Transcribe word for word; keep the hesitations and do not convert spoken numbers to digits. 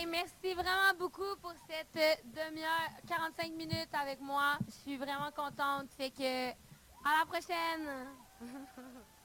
merci vraiment beaucoup pour cette euh, demi-heure, quarante-cinq minutes avec moi. Je suis vraiment contente. Fait que, à la prochaine!